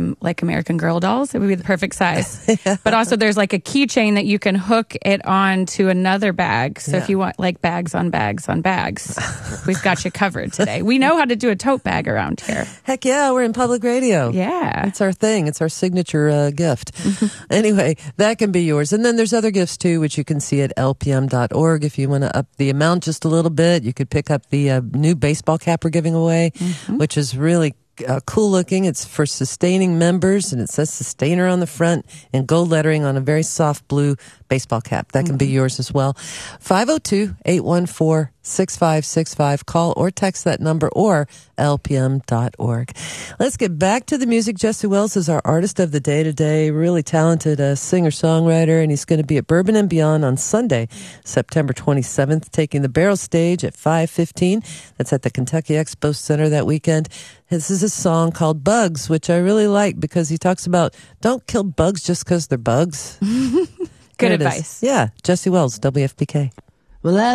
like American Girl dolls. It would be the perfect size. But also there's like a keychain that you can hook it on to another bag. So if you want like bags on bags on bags, we've got you covered today. We know how to do a tote bag around here. Heck yeah, we're in public radio. Yeah. It's our thing. It's our signature gift. Anyway, that can be yours. And then there's other gifts too, which you can see at lpm.org. If you want to up the amount just a little bit, you could pick up the new baseball cap we're giving away, which is really cool looking. It's for sustaining members, and it says Sustainer on the front in gold lettering on a very soft blue baseball cap. That can be yours as well. 502-814-6565. Call or text that number or lpm.org. Let's get back to the music. Jesse Wells is our artist of the day today. Really talented singer-songwriter, and he's going to be at Bourbon and Beyond on Sunday, September 27th, taking the Barrel Stage at 5:15. That's at the Kentucky Expo Center that weekend. This is a song called Bugs, which I really like because he talks about don't kill bugs just because they're bugs. Good advice. Yeah, Jesse Wells, WFPK. Well,